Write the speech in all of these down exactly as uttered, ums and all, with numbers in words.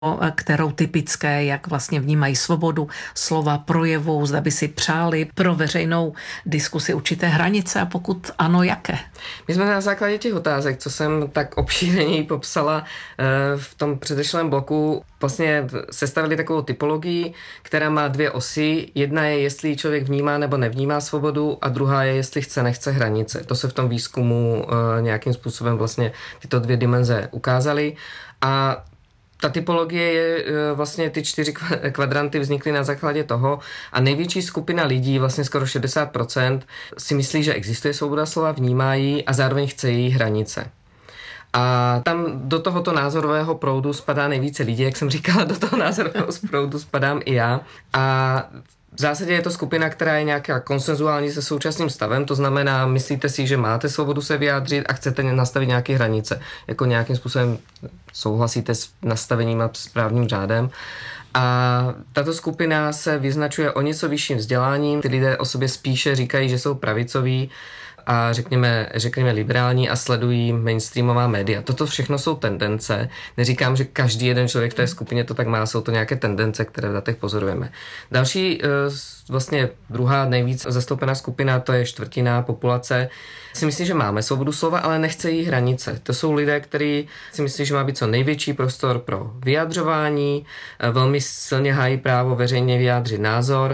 kterou typické, jak vlastně vnímají svobodu slova, projevu, zda by si přáli pro veřejnou diskusi určité hranice a pokud ano, jaké? My jsme na základě těch otázek, co jsem tak obšířeně popsala v tom předešlém bloku, vlastně sestavili takovou typologii, která má dvě osy. Jedna je, jestli člověk vnímá nebo nevnímá svobodu a druhá je, jestli chce, nechce hranice. To se v tom výzkumu nějakým způsobem vlastně tyto dvě dimenze ukázaly. A ta typologie je vlastně, ty čtyři kvadranty vznikly na základě toho a největší skupina lidí, vlastně skoro šedesát procent, si myslí, že existuje svoboda slova, vnímá ji a zároveň chce její hranice. A tam do tohoto názorového proudu spadá nejvíce lidí, jak jsem říkala, do toho názorového proudu spadám i já. A v zásadě je to skupina, která je nějaká konsenzuální se současným stavem, to znamená, myslíte si, že máte svobodu se vyjádřit a chcete nastavit nějaké hranice. Jako nějakým způsobem souhlasíte s nastavením a s právním řádem. A tato skupina se vyznačuje o něco vyšším vzděláním. Ty lidé o sobě spíše říkají, že jsou pravicoví a řekněme, řekněme liberální a sledují mainstreamová média. Toto všechno jsou tendence. Neříkám, že každý jeden člověk v té skupině to tak má, jsou to nějaké tendence, které v datech pozorujeme. Další, vlastně druhá nejvíc zastoupená skupina, to je čtvrtina populace, si myslí, že máme svobodu slova, ale nechce jí hranice. To jsou lidé, kteří si myslí, že má být co největší prostor pro vyjadřování, velmi silně hájí právo veřejně vyjádřit názor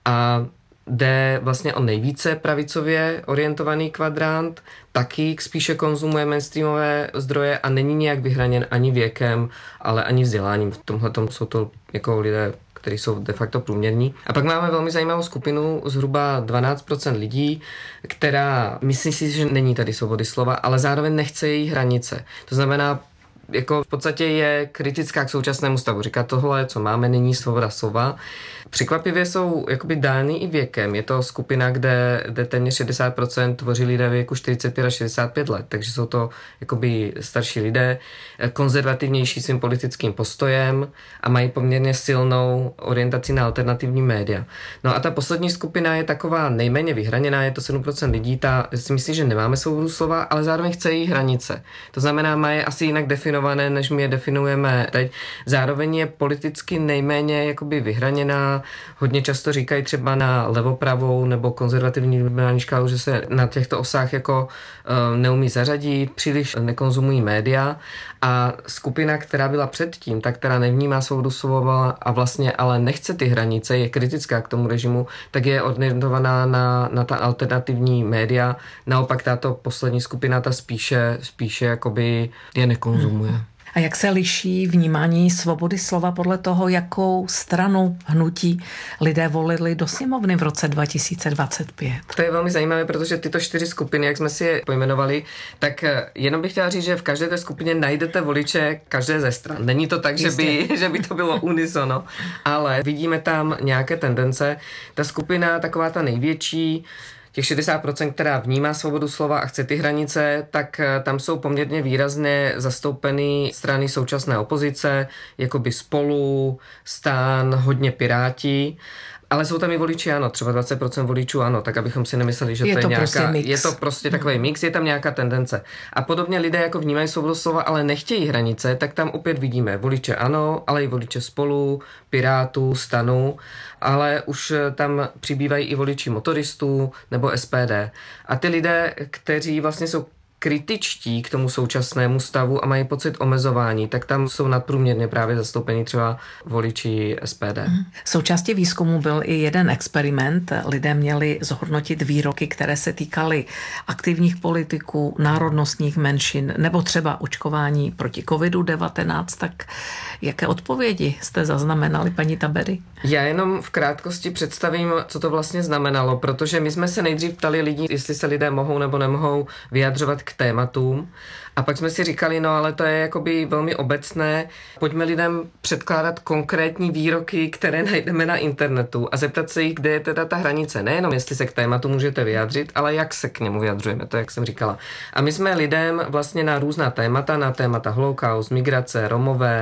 a jde vlastně o nejvíce pravicově orientovaný kvadrant, taky spíše konzumuje mainstreamové zdroje a není nějak vyhraněn ani věkem, ale ani vzděláním. V tomhletom jsou to jako lidé, kteří jsou de facto průměrní. A pak máme velmi zajímavou skupinu, zhruba dvanáct procent lidí, která myslí si, že není tady svobody slova, ale zároveň nechce její hranice. To znamená, jako v podstatě je kritická k současnému stavu. Říká, tohle, co máme, není svoboda slova. Překvapivě jsou jakoby dány i věkem. Je to skupina, kde, kde téměř šedesát procent tvoří lidé věku čtyřicet pět až šedesát pět let, takže jsou to jakoby starší lidé, konzervativnější svým politickým postojem a mají poměrně silnou orientaci na alternativní média. No a ta poslední skupina je taková nejméně vyhraněná, je to sedm procent lidí, ta si myslí, že nemáme svobodu slova, ale zároveň chce její hranice. To znamená, má je asi jinak definované, než my je definujeme teď. Zároveň je politicky nejméně jakoby vyhraněná. Hodně často říkají třeba na levopravou nebo konzervativní liberální škálu, že se na těchto osách jako uh, neumí zařadit, příliš nekonzumují média a skupina, která byla předtím, ta, která nevnímá svobodu slova a vlastně ale nechce ty hranice, je kritická k tomu režimu, tak je orientovaná na, na ta alternativní média. Naopak tato poslední skupina, ta spíše, spíše jakoby je nekonzumuje. Hmm. A jak se liší vnímání svobody slova podle toho, jakou stranu hnutí lidé volili do sněmovny v roce dva tisíce dvacet pět? To je velmi zajímavé, protože tyto čtyři skupiny, jak jsme si je pojmenovali, tak jenom bych chtěla říct, že v každé té skupině najdete voliče každé ze stran. Není to tak, že by, že by to bylo unisono, ale vidíme tam nějaké tendence. Ta skupina, taková ta největší, těch šedesát procent, která vnímá svobodu slova a chce ty hranice, tak tam jsou poměrně výrazně zastoupeny strany současné opozice, jakoby Spolu, STAN, hodně Piráti. Ale jsou tam i voliči ANO, třeba dvacet procent voličů ANO, tak abychom si nemysleli, že je to je to nějaká... Prostě mix. Je to prostě takový mix, je tam nějaká tendence. A podobně lidé jako vnímají svobodu slova, ale nechtějí hranice, tak tam opět vidíme voliče ANO, ale i voliče Spolu, Pirátů, STANu, ale už tam přibývají i voliči motoristů nebo S P D. A ty lidé, kteří vlastně jsou kritičtí k tomu současnému stavu a mají pocit omezování, tak tam jsou nadprůměrně právě zastoupení třeba voliči S P D. Součástí výzkumu byl i jeden experiment. Lidé měli zhodnotit výroky, které se týkaly aktivních politiků, národnostních menšin nebo třeba očkování proti kovidu devatenáct. Tak jaké odpovědi jste zaznamenali, paní Taberi? Já jenom v krátkosti představím, co to vlastně znamenalo, protože my jsme se nejdřív ptali lidí, jestli se lidé mohou nebo nemohou vyjadřovat k tématům. A pak jsme si říkali, no ale to je jakoby velmi obecné, pojďme lidem předkládat konkrétní výroky, které najdeme na internetu a zeptat se jich, kde je teda ta hranice. Nejenom jestli se k tématu můžete vyjádřit, ale jak se k němu vyjadřujeme, to jak jsem říkala. A my jsme lidem vlastně na různá témata, na témata holokaust, migrace, Romové,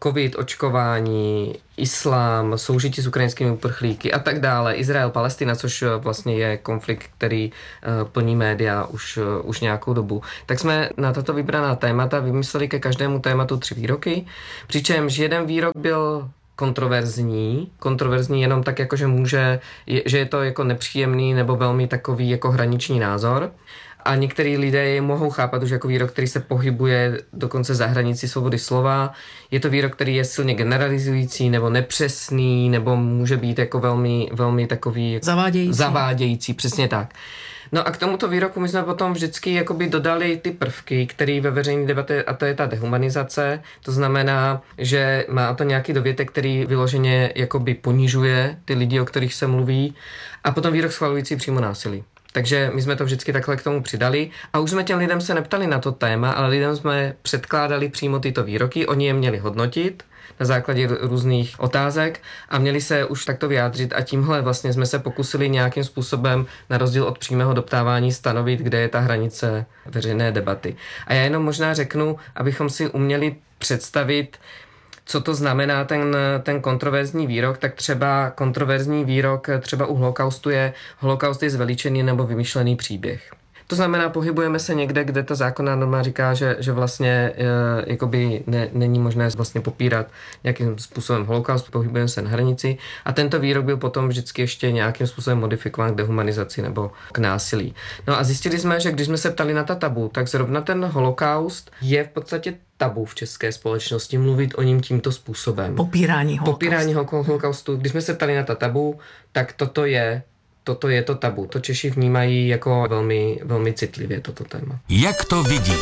covid, očkování, islám, soužití s ukrajinskými uprchlíky a tak dále, Izrael, Palestina, což vlastně je konflikt, který plní média už, už nějakou dobu, tak jsme na tato vybraná témata vymysleli ke každému tématu tři výroky, přičemž jeden výrok byl kontroverzní, kontroverzní jenom tak, jako že může, že je to jako nepříjemný nebo velmi takový jako hraniční názor. A některý lidé je mohou chápat už jako výrok, který se pohybuje dokonce za hranici svobody slova. Je to výrok, který je silně generalizující nebo nepřesný, nebo může být jako velmi, velmi takový zavádějící. zavádějící, přesně tak. No a k tomuto výroku my jsme potom vždycky jakoby dodali ty prvky, které ve veřejné debatě, a to je ta dehumanizace, to znamená, že má to nějaký dovětek, který vyloženě jakoby ponižuje ty lidi, o kterých se mluví, a potom výrok schvalující přímo násilí. Takže my jsme to vždycky takhle k tomu přidali a už jsme těm lidem se neptali na to téma, ale lidem jsme předkládali přímo tyto výroky, oni je měli hodnotit na základě různých otázek a měli se už takto vyjádřit a tímhle vlastně jsme se pokusili nějakým způsobem na rozdíl od přímého doptávání stanovit, kde je ta hranice veřejné debaty. A já jenom možná řeknu, abychom si uměli představit, co to znamená ten, ten kontroverzní výrok, tak třeba kontroverzní výrok třeba u holokaustu je holokaust je zveličený nebo vymyšlený příběh. To znamená, pohybujeme se někde, kde ta zákonná norma říká, že, že vlastně e, jakoby ne, není možné vlastně popírat nějakým způsobem holokaust, pohybujeme se na hranici a tento výrok byl potom vždycky ještě nějakým způsobem modifikován k dehumanizaci nebo k násilí. No a zjistili jsme, že když jsme se ptali na ta tabu, tak zrovna ten holokaust je v podstatě tabu v české společnosti mluvit o ním tímto způsobem. Popírání holokaustu. Popírání holokaustu. Když jsme se ptali na ta tabu, tak toto je Toto je to tabu. To Češi vnímají jako velmi, velmi citlivě toto téma. Jak to vidí?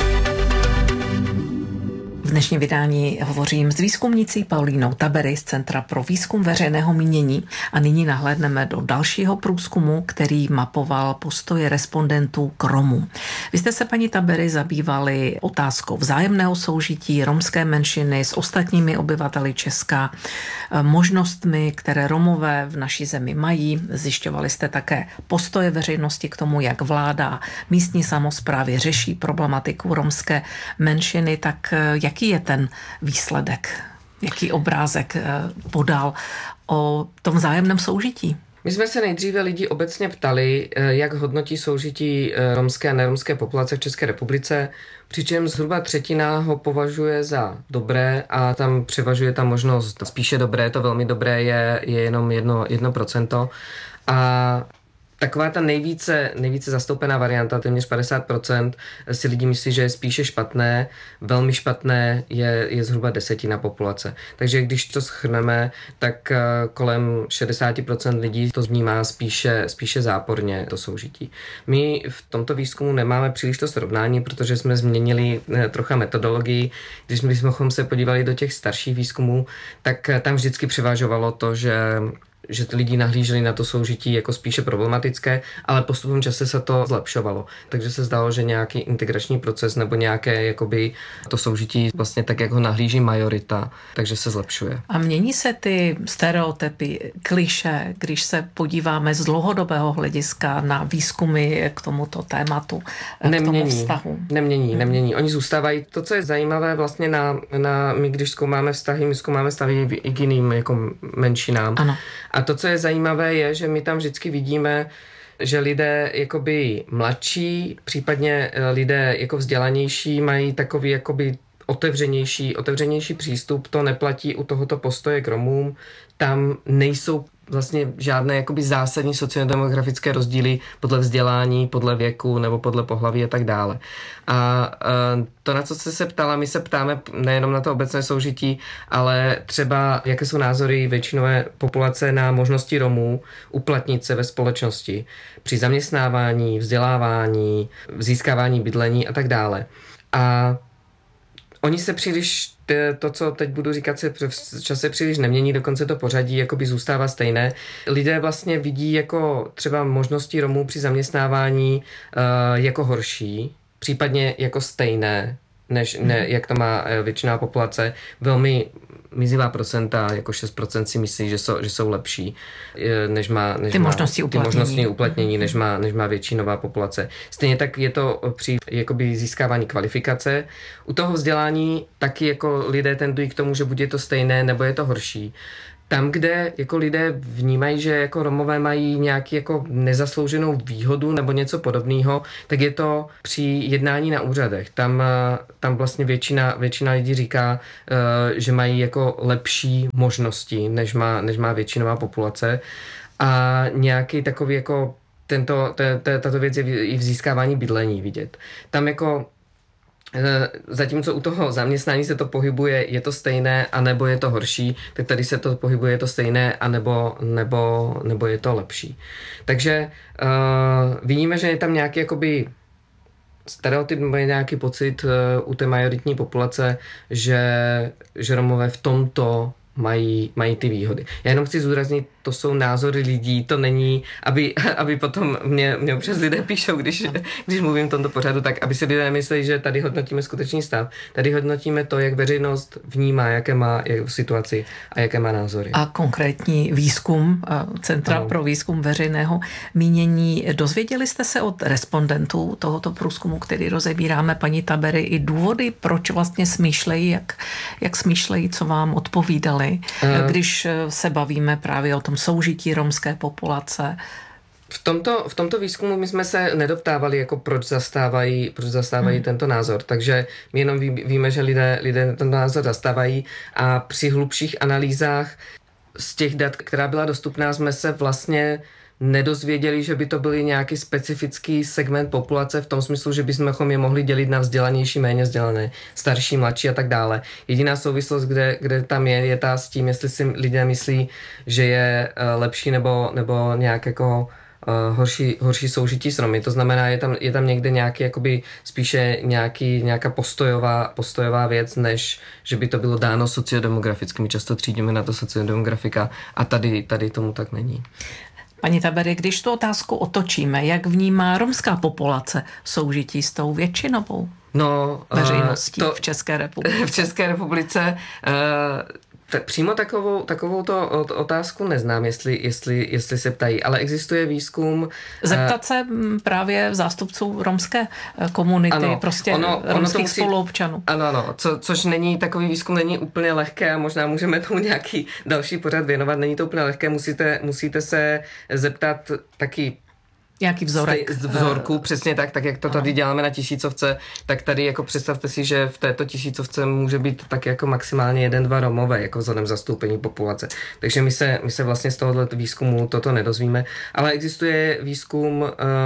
V dnešním vydání hovořím s výzkumnicí Paulínou Tabery z Centra pro výzkum veřejného mínění a nyní nahlédneme do dalšího průzkumu, který mapoval postoje respondentů k Romům. Vy jste se, paní Tabery, zabývali otázkou vzájemného soužití romské menšiny s ostatními obyvateli Česka, možnostmi, které Romové v naší zemi mají. Zjišťovali jste také postoje veřejnosti k tomu, jak vláda místní samosprávy řeší problematiku romské menšiny, tak jaký je ten výsledek? Jaký obrázek podal o tom vzájemném soužití? My jsme se nejdříve lidí obecně ptali, jak hodnotí soužití romské a neromské populace v České republice, přičemž zhruba třetina ho považuje za dobré a tam převažuje ta možnost spíše dobré, to velmi dobré je, je jenom jedno, jedno procento. A taková ta nejvíce, nejvíce zastoupená varianta, téměř padesát procent, si lidi myslí, že je spíše špatné, velmi špatné je, je zhruba desetina populace. Takže když to shrneme, tak kolem šedesát procent lidí to vnímá spíše, spíše záporně, to soužití. My v tomto výzkumu nemáme příliš to srovnání, protože jsme změnili trocha metodologii. Když bychom se podívali do těch starších výzkumů, tak tam vždycky převažovalo to, že že ty lidi nahlíželi na to soužití jako spíše problematické, ale postupem čase se to zlepšovalo. Takže se zdálo, že nějaký integrační proces nebo nějaké jakoby to soužití vlastně tak, jak ho nahlíží majorita, takže se zlepšuje. A mění se ty stereotypy, klišé, když se podíváme z dlouhodobého hlediska na výzkumy k tomuto tématu, nemění, k tomu vztahu? Nemění, nemění. Oni zůstávají. To, co je zajímavé vlastně na, na my, když zkoumáme vztahy, my zkoumáme vztahy i k jiným jako menšinám. Ano. A to, co je zajímavé, je, že my tam vždycky vidíme, že lidé jakoby mladší, případně lidé jako vzdělanější mají takový jakoby otevřenější, otevřenější přístup. To neplatí u tohoto postoje k Romům. Tam nejsou vlastně žádné jakoby zásadní sociodemografické rozdíly podle vzdělání, podle věku nebo podle pohlaví a tak dále. A to, na co jste se ptala, my se ptáme nejenom na to obecné soužití, ale třeba jaké jsou názory většinové populace na možnosti Romů uplatnit se ve společnosti při zaměstnávání, vzdělávání, získávání bydlení a tak dále. A oni se příliš, to, co teď budu říkat, se v čase příliš nemění, dokonce to pořadí jakoby zůstává stejné. Lidé vlastně vidí jako třeba možnosti Romů při zaměstnávání uh, jako horší, případně jako stejné, než ne, jak to má většina populace. Velmi mizivá procenta, jako šest procent si myslí, že jsou, že jsou lepší, než má, než ty, má, možnosti ty možnosti uplatnění, než má, než má většinová populace. Stejně tak je to při jakoby získávání kvalifikace. U toho vzdělání taky jako lidé tendují k tomu, že buď je to stejné, nebo je to horší. Tam, kde jako lidé vnímají, že jako Romové mají nějaký jako nezaslouženou výhodu nebo něco podobného, tak je to při jednání na úřadech. Tam, tam vlastně většina, většina lidí říká, že mají jako lepší možnosti, než má, než má většinová populace. A nějaký takový jako tento, tato věc je i v získávání bydlení vidět. Tam jako zatímco u toho zaměstnání se to pohybuje, je to stejné, anebo je to horší, tak tady se to pohybuje, je to stejné, anebo, nebo, nebo je to lepší. Takže uh, vidíme, že je tam nějaký jakoby stereotyp nebo je nějaký pocit uh, u té majoritní populace, že, že Romové v tomto mají, mají ty výhody. Já jenom chci zdůraznit, to jsou názory lidí, to není, aby, aby potom mě, mě občas lidé píšou, když, když mluvím v tomto pořadu, tak aby si lidé myslí, že tady hodnotíme skutečný stav. Tady hodnotíme to, jak veřejnost vnímá, jaké má situaci a jaké má názory. A konkrétní výzkum Centra ano. pro výzkum veřejného mínění. Dozvěděli jste se od respondentů tohoto průzkumu, který rozebíráme, paní Tabery, i důvody, proč vlastně smýšlejí, jak, jak smýšlejí, co vám odpovídali, uh, když se bavíme právě o tom soužití romské populace? V tomto, v tomto výzkumu my jsme se nedoptávali, jako proč zastávají, proč zastávají hmm. tento názor, takže my jenom ví, víme, že lidé, lidé tento názor zastávají a při hlubších analýzách z těch dat, která byla dostupná, jsme se vlastně nedozvěděli, že by to byl nějaký specifický segment populace v tom smyslu, že bychom je mohli dělit na vzdělanější, méně vzdělané, starší, mladší a tak dále. Jediná souvislost, kde, kde tam je, je ta s tím, jestli si lidé myslí, že je lepší nebo, nebo nějak jako uh, horší, horší soužití s Romy. To znamená, je tam, je tam někde nějaký, jakoby spíše nějaký, nějaká postojová, postojová věc, než že by to bylo dáno sociodemograficky. My často třídíme na to sociodemografika a tady, tady tomu tak není. Paní Tabery, když tu otázku otočíme, jak vnímá romská populace soužití s tou většinovou no, veřejností uh, to, v České republice? V České republice uh, tak přímo takovou, takovou to otázku neznám, jestli, jestli, jestli se ptají, ale existuje výzkum. Zeptat se právě zástupců romské komunity, ano, prostě ono, romských ono musí, spoluobčanů. Ano, ano, co, což není, takový výzkum není úplně lehké a možná můžeme tomu nějaký další pořad věnovat, není to úplně lehké, musíte, musíte se zeptat taky nějaký vzorek. Z vzorku, přesně tak, tak jak to tady děláme na tisícovce, tak tady jako představte si, že v této tisícovce může být tak jako maximálně jeden, dva Romové, jako vzhledem zastoupení populace. Takže my se, my se vlastně z tohoto výzkumu toto nedozvíme, ale existuje výzkum uh,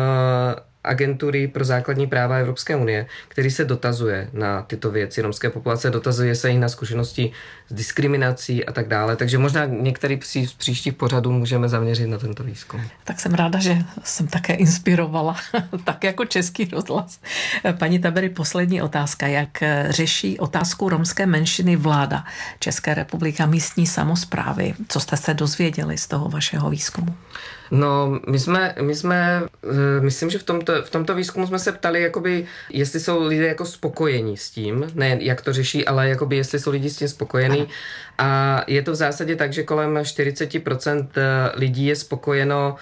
agentury pro základní práva Evropské unie, který se dotazuje na tyto věci romské populace, dotazuje se i na zkušenosti s diskriminací a tak dále, takže možná některý z příštích pořadů můžeme zaměřit na tento výzkum. Tak jsem ráda, že jsem také inspirovala, tak jako Český rozhlas. Paní Tabery, poslední otázka. Jak řeší otázku romské menšiny vláda České republiky a místní samosprávy? Co jste se dozvěděli z toho vašeho výzkumu? No, my jsme, my jsme, myslím, že v tomto, v tomto výzkumu jsme se ptali, jakoby, jestli jsou lidé jako spokojení s tím, ne jak to řeší, ale jakoby, jestli jsou lidi s tím spokojení. A je to v zásadě tak, že kolem čtyřicet procent lidí je spokojeno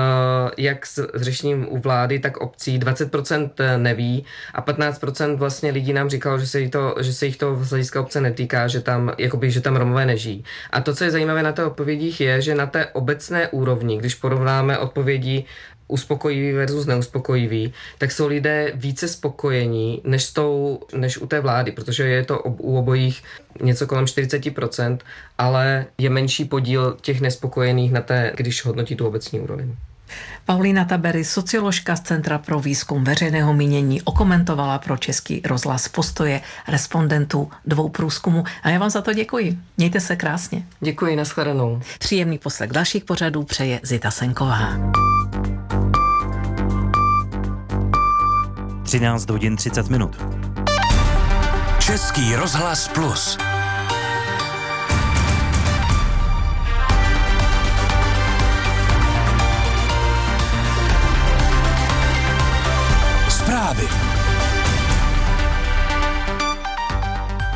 jak s řešením u vlády, tak obcí, dvacet procent neví a patnáct procent vlastně lidí nám říkalo, že se jich to, že se jich to z hlediska obce netýká, že tam, jakoby, že tam Romové nežijí. A to, co je zajímavé na těch odpovědích, je, že na té obecné úrovni, když porovnáme odpovědi uspokojivý versus neuspokojivý, tak jsou lidé více spokojení než, s tou, než u té vlády, protože je to ob, u obojích něco kolem čtyřicet procent, ale je menší podíl těch nespokojených na té, když hodnotí tu obecní úroveň. Paulína Tabery, socioložka z Centra pro výzkum veřejného mínění, okomentovala pro Český rozhlas postoje respondentů dvou průzkumů a já vám za to děkuji. Mějte se krásně. Děkuji, nashledanou. Příjemný poslech dalších pořadů přeje Zita Senková. třináct hodin třicet minut. Český rozhlas plus. Zprávy. Premiér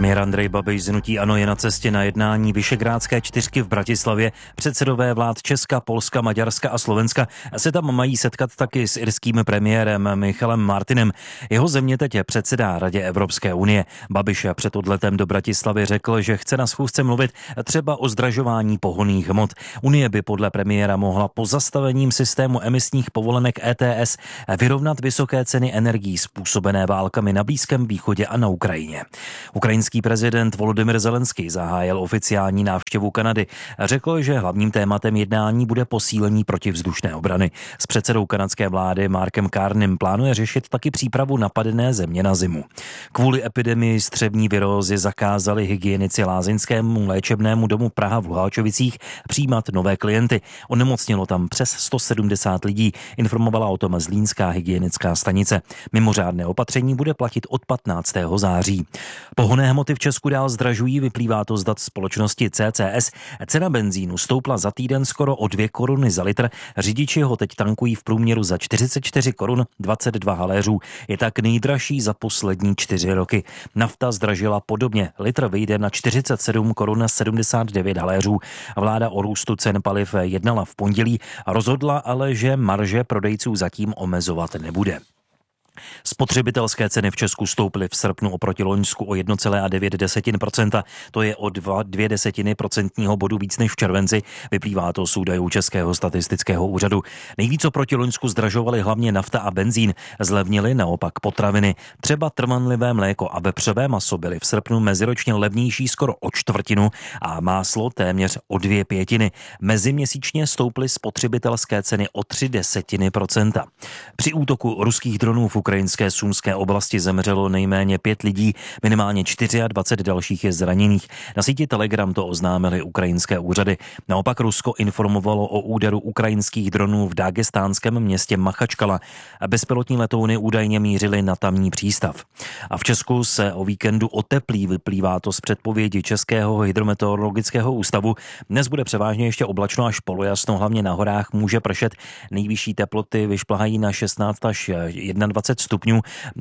Premiér Andrej Babiš z hnutí ANO je na cestě na jednání Visegrádské čtyřky v Bratislavě. Předsedové vlád Česka, Polska, Maďarska a Slovenska se tam mají setkat taky s irským premiérem Michalem Martinem. Jeho země teď předsedá Radě Evropské unie. Babiš před odletem do Bratislavy řekl, že chce na schůzce mluvit třeba o zdražování pohonných hmot. Unie by podle premiéra mohla pozastavením systému emisních povolenek E T S vyrovnat vysoké ceny energií způsobené válkami na Blízkém východě a na Ukrajině. Ukrajinský prezident Volodymyr Zelenský zahájil oficiální návštěvu Kanady. Řekl, že hlavním tématem jednání bude posílení protivzdušné obrany. S předsedou kanadské vlády Markem Carneym plánuje řešit taky přípravu napadené země na zimu. Kvůli epidemii střevní virózy zakázali hygienici lázeňskému léčebnému domu Praha v Luháčovicích přijímat nové klienty. Onemocnělo tam přes sto sedmdesát lidí, informovala o tom zlínská hygienická stanice. Mimořádné opatření bude platit od patnáctého září. Pohonné hmoty v Česku dál zdražují, vyplývá to z dat společnosti C C S. Cena benzínu stoupla za týden skoro o dvě koruny za litr. Řidiči ho teď tankují v průměru za čtyřicet čtyři korun dvacet dva haléřů. Je tak nejdražší za poslední čtyři roky. Nafta zdražila podobně. Litr vyjde na čtyřicet sedm korun sedmdesát devět haléřů. Vláda o růstu cen paliv jednala v pondělí a rozhodla ale, že marže prodejců zatím omezovat nebude. Spotřebitelské ceny v Česku stouply v srpnu oproti loňsku o jedna celá devět procenta. To je o dvě desetiny procentního bodu víc než v červenci. Vyplývá to z údajů Českého statistického úřadu. Nejvíc oproti loňsku zdražovaly hlavně nafta a benzín. Zlevnily naopak potraviny. Třeba trvanlivé mléko a vepřové maso byly v srpnu meziročně levnější skoro o čtvrtinu a máslo téměř o dvě pětiny. Meziměsíčně stouply spotřebitelské ceny o tři desetiny procenta. Při útoku ruských dronů v ukrajinské Sumské oblasti zemřelo nejméně pět lidí, minimálně dvacet čtyři dalších je zraněných. Na síti Telegram to oznámily ukrajinské úřady. Naopak Rusko informovalo o úderu ukrajinských dronů v dágestánském městě Machačkala. Bezpilotní letouny údajně mířily na tamní přístav. A v Česku se o víkendu oteplí, vyplývá to z předpovědi Českého hydrometeorologického ústavu. Dnes bude převážně ještě oblačno až polojasno, hlavně na horách může pršet. Nejvyšší teploty vyšplhají na šestnáct až dvacet jedna stupňů,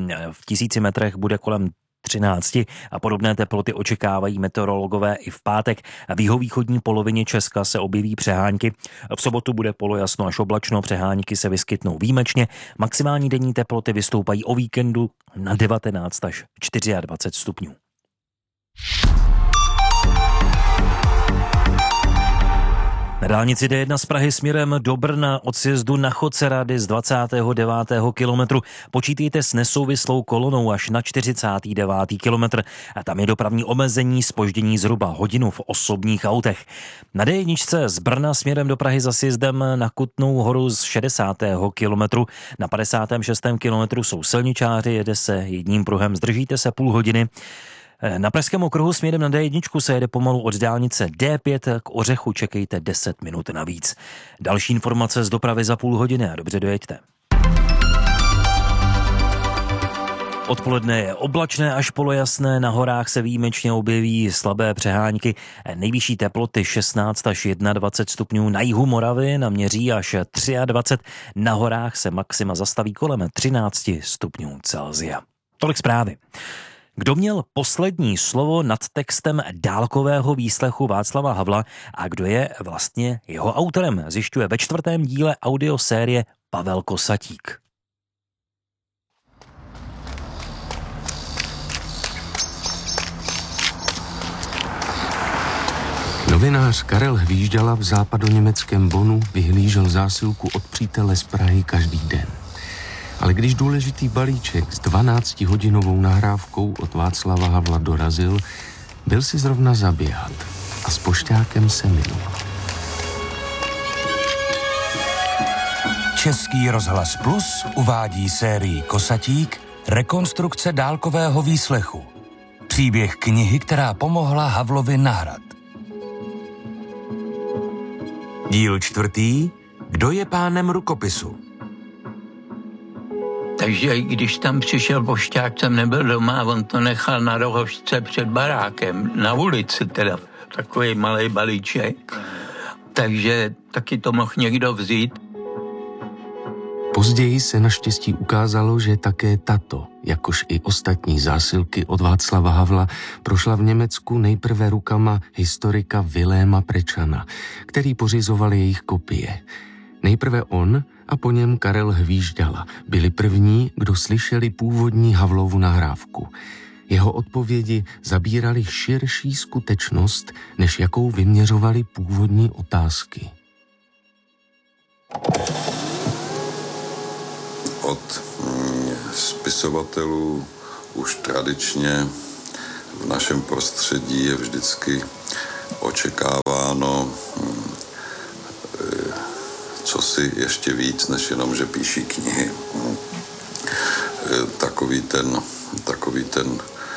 v tisíci metrech bude kolem třináct a podobné teploty očekávají meteorologové i v pátek. V jihovýchodní polovině Česka se objeví přehánky. V sobotu bude polojasno až oblačno, přehánky se vyskytnou výjimečně. Maximální denní teploty vystoupají o víkendu na devatenáct až dvacet čtyři stupňů. Na dálnici D jedna z Prahy směrem do Brna od sjezdu na Chodcerady z dvacátého devátého kilometru počítejte s nesouvislou kolonou až na čtyřicátý devátý kilometr a tam je dopravní omezení, zpoždění zhruba hodinu v osobních autech. Na D jedna z Brna směrem do Prahy za sjezdem na Kutnou Horu z šedesátého kilometru na padesátém šestém kilometru jsou silničáři, jede se jedním pruhem, zdržíte se půl hodiny. Na Pražském okruhu směrem na D jedna se jede pomalu od dálnice D pět k Ořechu, čekejte deset minut navíc. Další informace z dopravy za půl hodiny a dobře dojeďte. Odpoledne je oblačné až polojasné, na horách se výjimečně objeví slabé přehánky, nejvyšší teploty šestnáct až dvacet jedna stupňů, na jihu Moravy naměří až dvacet tři, na horách se maxima zastaví kolem třináct stupňů Celsia. Tolik zprávy. Kdo měl poslední slovo nad textem dálkového výslechu Václava Havla a kdo je vlastně jeho autorem, zjišťuje ve čtvrtém díle audiosérie Pavel Kosatík. Novinář Karel Hvíždala v západoněmeckém Bonnu vyhlížel zásilku od přítele z Prahy každý den. Ale když důležitý balíček s dvanáctihodinovou nahrávkou od Václava Havla dorazil, byl si zrovna zaběhat a s pošťákem se minul. Český rozhlas Plus uvádí sérii Kosatík rekonstrukce dálkového výslechu. Příběh knihy, která pomohla Havlovi na hrad. Díl čtvrtý. Kdo je pánem rukopisu? Takže když tam přišel pošťák, jsem nebyl doma, on to nechal na rohožce před barákem, na ulici teda, takový malý balíček. Takže taky to mohl někdo vzít. Po Později se naštěstí ukázalo, že také tato, jakož i ostatní zásilky od Václava Havla, prošla v Německu nejprve rukama historika Viléma Prečana, který pořizoval jejich kopie. Nejprve on a po něm Karel Hvížďala byli první, kdo slyšeli původní Havlovu nahrávku. Jeho odpovědi zabíraly širší skutečnost, než jakou vyměřovaly původní otázky. Od spisovatelů už tradičně v našem prostředí je vždycky očekáváno co si ještě víc, než jenom, že píší knihy. Takový ten, takový ten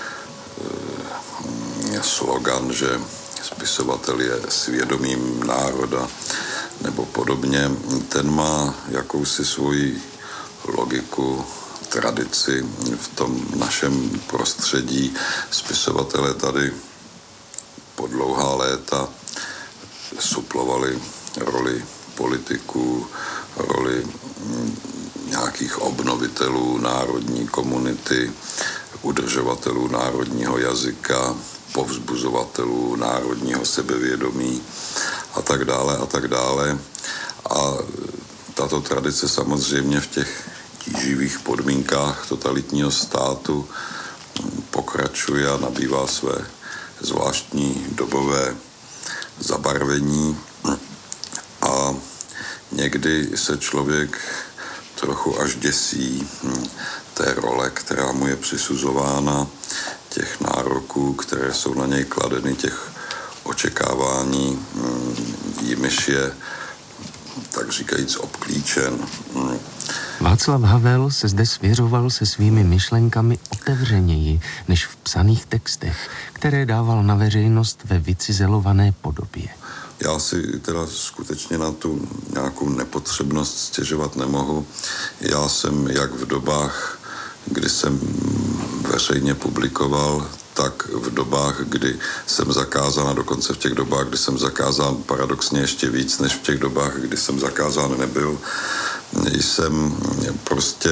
slogan, že spisovatel je svědomím národa nebo podobně, ten má jakousi svoji logiku, tradici v tom našem prostředí. Spisovatelé tady po dlouhá léta suplovali roli politiků, roli nějakých obnovitelů národní komunity, udržovatelů národního jazyka, povzbuzovatelů národního sebevědomí a tak dále a tak dále. A tato tradice samozřejmě v těch tíživých podmínkách totalitního státu pokračuje a nabývá své zvláštní dobové zabarvení. A někdy se člověk trochu až děsí té role, která mu je přisuzována, těch nároků, které jsou na něj kladeny, těch očekávání, jimiž je, tak říkajíc, obklíčen. Václav Havel se zde svěřoval se svými myšlenkami otevřeněji než v psaných textech, které dával na veřejnost ve vycizelované podobě. Já si teda skutečně na tu nějakou nepotřebnost stěžovat nemohu. Já jsem jak v dobách, kdy jsem veřejně publikoval, tak v dobách, kdy jsem zakázán, a dokonce v těch dobách, kdy jsem zakázán paradoxně ještě víc, než v těch dobách, kdy jsem zakázán nebyl, jsem prostě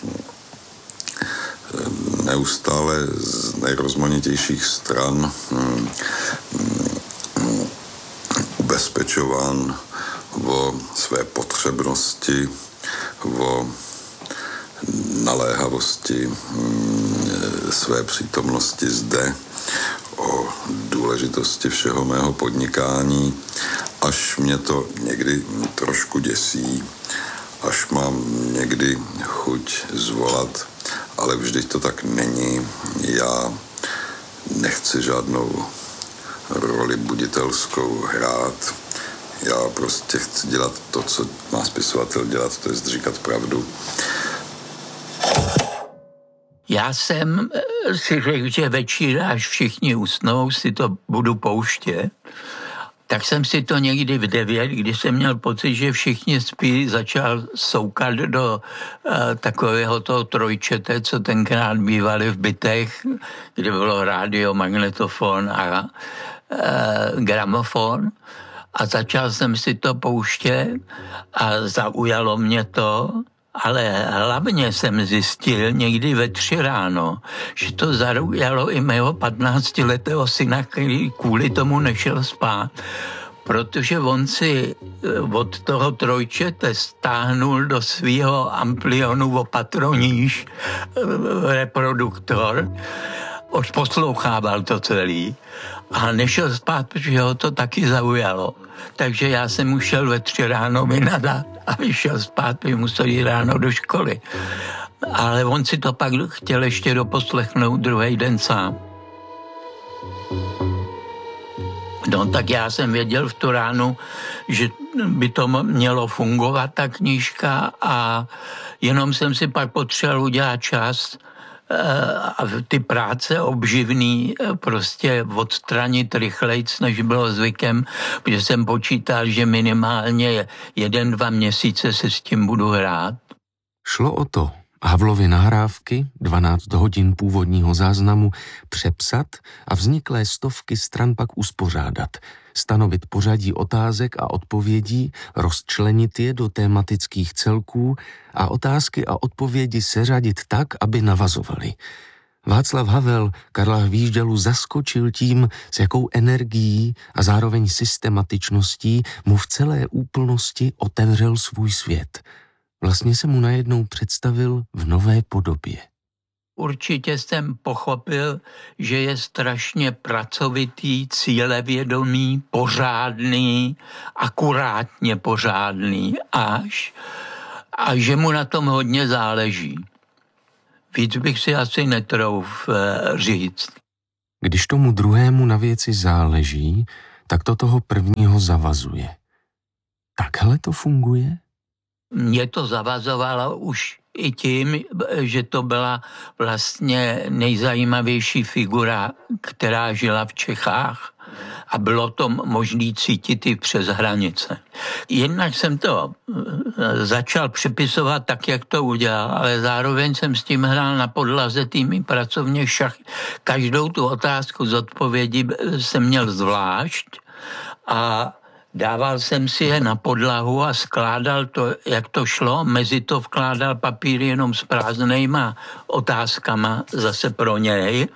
neustále z nejrozmanitějších stran ubezpečován o své potřebnosti, o naléhavosti své přítomnosti zde, o důležitosti všeho mého podnikání, až mě to někdy trošku děsí, až mám někdy chuť zvolat, ale vždyť to tak není. Já nechci žádnou roli buditelskou hrát. Já prostě chci dělat to, co má spisovatel dělat, to je říkat pravdu. Já jsem si řekl, že večer, až všichni usnou, si to budu pouštět. Tak jsem si to někdy v devět, když jsem měl pocit, že všichni spí, začal soukat do uh, takového toho trojčete, co tenkrát bývaly v bytech, kde bylo rádio, magnetofon a uh, gramofon. A začal jsem si to pouštět a zaujalo mě to, ale hlavně jsem zjistil někdy ve tři ráno, že to zaujalo i mého patnáctiletého syna, který kvůli tomu nešel spát, protože on si od toho trojčete stáhnul do svého amplionu o patro níž reproduktor, už poslouchával to celý a nešel spát, protože ho to taky zaujalo. Takže já jsem mu šel ve tři ráno vynadat a vyšel spát, protože musel jít ráno do školy. Ale on si to pak chtěl ještě doposlechnout druhý den sám. No tak já jsem věděl v tu ránu, že by to mělo fungovat, ta knížka, a jenom jsem si pak potřeboval udělat čas a ty práce obživný prostě odstranit rychlejc, než bylo zvykem, protože jsem počítal, že minimálně jeden, dva měsíce se s tím budu hrát. Šlo o to, Havlovy nahrávky, dvanáct hodin původního záznamu, přepsat a vzniklé stovky stran pak uspořádat, stanovit pořadí otázek a odpovědí, rozčlenit je do tématických celků a otázky a odpovědi seřadit tak, aby navazovaly. Václav Havel Karla Hvíždalu zaskočil tím, s jakou energií a zároveň systematičností mu v celé úplnosti otevřel svůj svět. Vlastně se mu najednou představil v nové podobě. Určitě jsem pochopil, že je strašně pracovitý, cílevědomý, pořádný, akurátně pořádný až a že mu na tom hodně záleží. Víc bych si asi netrouf říct. Když tomu druhému na věci záleží, tak to toho prvního zavazuje. Takhle to funguje? Mě to zavazovalo už i tím, že to byla vlastně nejzajímavější figura, která žila v Čechách a bylo to možné cítit i přes hranice. Jednak jsem to začal přepisovat tak, jak to udělal, ale zároveň jsem s tím hrál na podlaze týmy pracovně šach. Každou tu otázku z odpovědi jsem měl zvlášť a dával jsem si je na podlahu a skládal to, jak to šlo. Mezi to vkládal papír jenom s prázdnejma otázkama zase pro něj.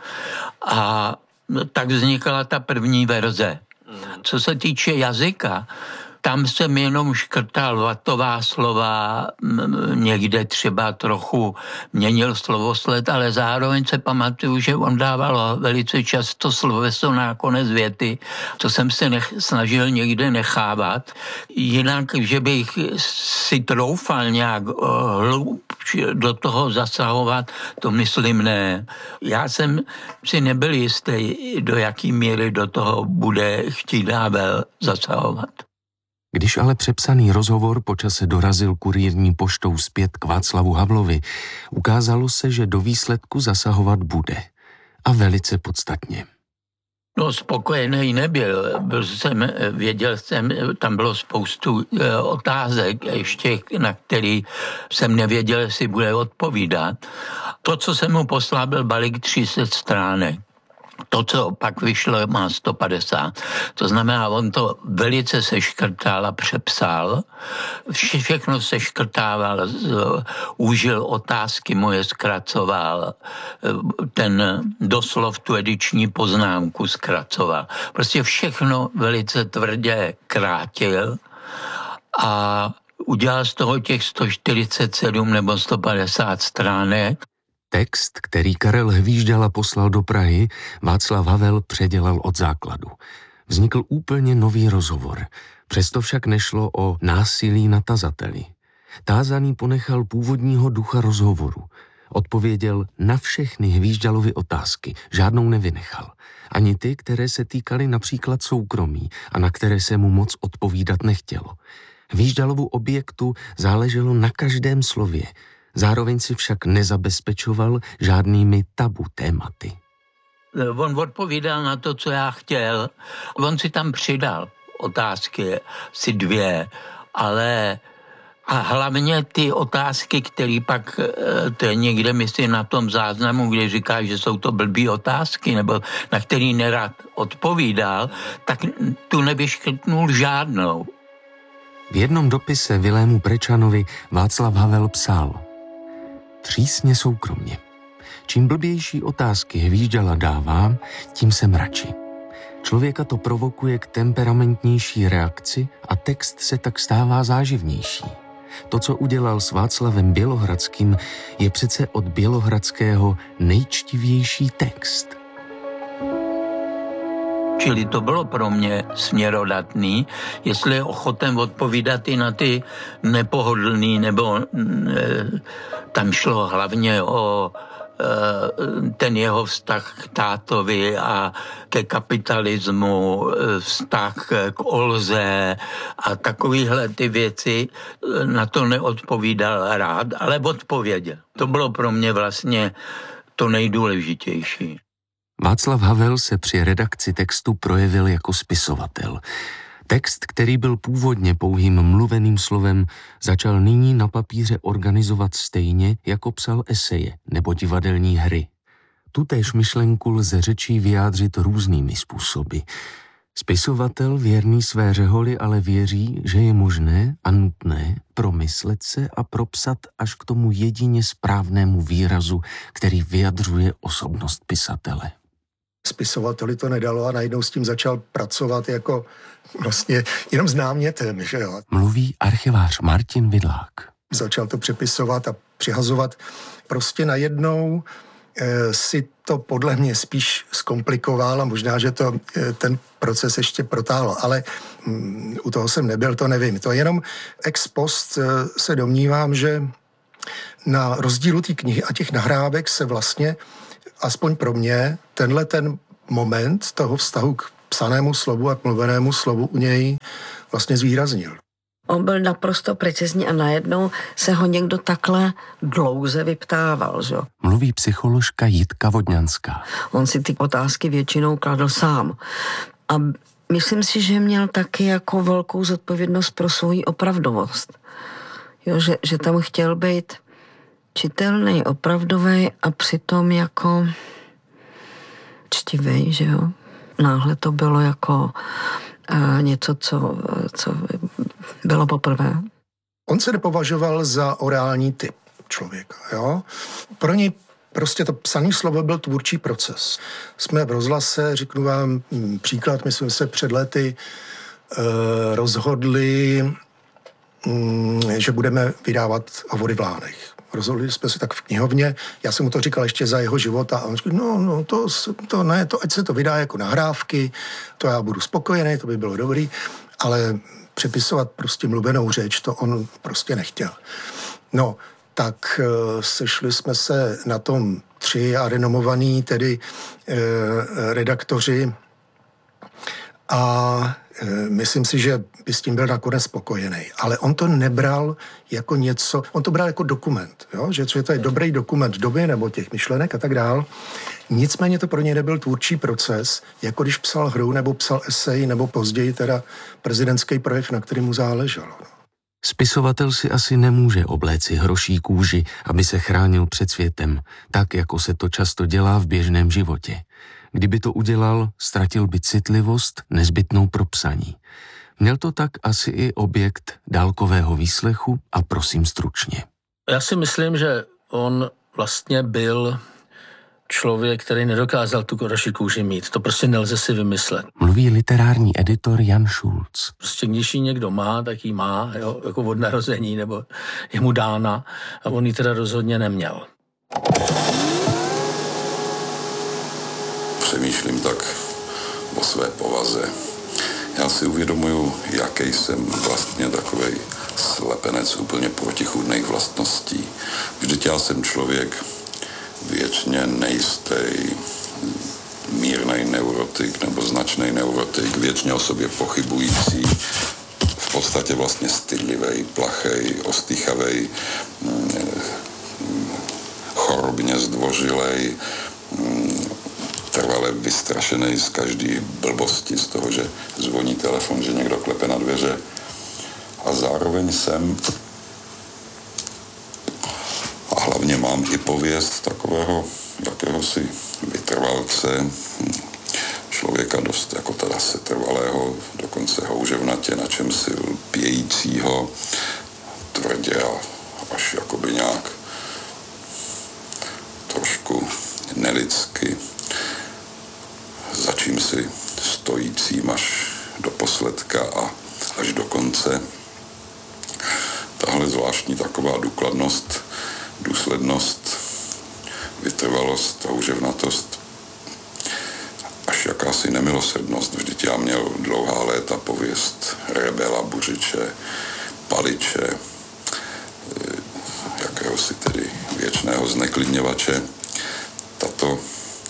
A tak vznikala ta první verze. Co se týče jazyka, tam jsem jenom škrtal vatová slova, někde třeba trochu měnil slovosled, ale zároveň se pamatuju, že on dával velice často sloveso na konec věty, co jsem se nech, snažil někde nechávat. Jinak, že bych si troufal nějak hloub do toho zasahovat, to myslím ne. Já jsem si nebyl jistý, do jaký míry do toho bude chtít Havel zasahovat. Když ale přepsaný rozhovor po čase dorazil kurýrní poštou zpět k Václavu Havlovi, ukázalo se, že do výsledku zasahovat bude. A velice podstatně. No, spokojený nebyl. Byl jsem, věděl jsem, tam bylo spoustu e, otázek ještě, na který jsem nevěděl, jestli bude odpovídat. To, co jsem mu poslal, byl balík tři sta stránek. To, co pak vyšlo, má sto padesát. To znamená, on to velice seškrtal a přepsal. Všechno seškrtával, užil otázky moje, zkracoval. Ten doslov tu ediční poznámku zkracoval. Prostě všechno velice tvrdě krátil a udělal z toho těch sto čtyřicet sedm nebo sto padesát stránek. Text, který Karel Hvíždala poslal do Prahy, Václav Havel předělal od základu. Vznikl úplně nový rozhovor. Přesto však nešlo o násilí na tazateli. Tázaný ponechal původního ducha rozhovoru. Odpověděl na všechny Hvíždalovy otázky, žádnou nevynechal. Ani ty, které se týkaly například soukromí a na které se mu moc odpovídat nechtělo. Hvíždalovu objektu záleželo na každém slově. Zároveň si však nezabezpečoval žádnými tabu tématy. On odpovídal na to, co já chtěl. On si tam přidal otázky, si dvě, ale a hlavně ty otázky, které pak, to je někde myslím na tom záznamu, kde říká, že jsou to blbý otázky, nebo na který nerad odpovídal, tak tu nevyškrtnul žádnou. V jednom dopise Vilému Prečanovi Václav Havel psal: Přísně soukromně. Čím blbější otázky Hvíždala dává, tím jsem radši. Člověka to provokuje k temperamentnější reakci a text se tak stává záživnější. To, co udělal s Václavem Bělohradským, je přece od Bělohradského nejčtivější text. Čili to bylo pro mě směrodatný, jestli je ochoten odpovídat i na ty nepohodlný, nebo e, tam šlo hlavně o e, ten jeho vztah k tátovi a ke kapitalismu, vztah k Olze a takovýhle ty věci, na to neodpovídal rád, ale odpověděl. To bylo pro mě vlastně to nejdůležitější. Václav Havel se při redakci textu projevil jako spisovatel. Text, který byl původně pouhým mluveným slovem, začal nyní na papíře organizovat stejně, jako psal eseje nebo divadelní hry. Tutéž myšlenku lze řečí vyjádřit různými způsoby. Spisovatel věrný své řeholi ale věří, že je možné a nutné promyslet se a propsat až k tomu jedině správnému výrazu, který vyjadřuje osobnost pisatele. Spisovateli to nedalo a najednou s tím začal pracovat jako vlastně jenom s námětem, že jo. Mluví archivář Martin Vidlák. Začal to přepisovat a přihazovat. Prostě najednou e, si to podle mě spíš zkomplikoval a možná, že to e, ten proces ještě protáhlo, ale mm, u toho jsem nebyl, to nevím. To jenom ex post e, se domnívám, že na rozdílu té knihy a těch nahrávek se vlastně aspoň pro mě tenhle ten moment toho vztahu k psanému slovu a k mluvenému slovu u něj vlastně zvýraznil. On byl naprosto precizní a najednou se ho někdo takhle dlouze vyptával, že? Mluví psycholožka Jitka Vodňanská. On si ty otázky většinou kladl sám. A myslím si, že měl taky jako velkou zodpovědnost pro svoji opravdovost. Jo, že, že tam chtěl být čitelný, opravdový a přitom jako čtivej, že jo. Náhle to bylo jako uh, něco, co, co bylo poprvé. On se nepovažoval za orální typ člověka, jo. Pro něj prostě to psané slovo byl tvůrčí proces. Jsme v rozhlase, řeknu vám příklad, my jsme se před lety uh, rozhodli, um, že budeme vydávat Hovory v Lánech. Rozhodli jsme se tak v knihovně, já jsem mu to říkal ještě za jeho života a on říkal, no, no, to, to ne, to, ať se to vydá jako nahrávky, to já budu spokojený, to by bylo dobrý, ale přepisovat prostě mluvenou řeč, to on prostě nechtěl. No, tak e, sešli jsme se na tom tři a renomovaní tedy e, redaktoři a e, myslím si, že by s tím byl nakonec spokojený. Ale on to nebral jako něco, on to bral jako dokument, jo? Že, že to je dobrý dokument doby nebo těch myšlenek a tak dál. Nicméně to pro něj nebyl tvůrčí proces, jako když psal hru nebo psal esej nebo později teda prezidentský projev, na který mu záleželo. Spisovatel si asi nemůže obléci hroší kůži, aby se chránil před světem, tak jako se to často dělá v běžném životě. Kdyby to udělal, ztratil by citlivost nezbytnou pro psaní. Měl to tak asi i objekt dálkového výslechu a prosím stručně. Já si myslím, že on vlastně byl člověk, který nedokázal tu hroší kůži mít. To prostě nelze si vymyslet. Mluví literární editor Jan Šulc. Prostě když ji někdo má, tak ji má, jo, jako od narození, nebo je mu dána a on ji teda rozhodně neměl. Přemýšlím tak o své povaze. Já si uvědomuju, jaký jsem vlastně takovej slepenec úplně protichůdných vlastností. Vždyť já jsem člověk věčně nejistý, mírnej neurotik nebo značný neurotik, věčně o sobě pochybující, v podstatě vlastně stydlivej, plachej, ostýchavej, chorobně zdvořilej, trvale vystrašený z každý blbosti, z toho, že zvoní telefon, že někdo klepe na dveře. A zároveň jsem a hlavně mám i pověst takového jakéhosi vytrvalce, člověka dost jako teda setrvalého, dokonce houževnatě, na čem si pějícího, tvrdě a až jakoby nějak trošku nelidsky, za čím si stojícím až do posledka a až do konce. Tahle zvláštní taková důkladnost, důslednost, vytrvalost, houževnatost, až jakási nemilosrdnost. Vždyť já měl dlouhá léta pověst rebela, buřiče, paliče, jakéhosi tedy věčného zneklidňovače. Tato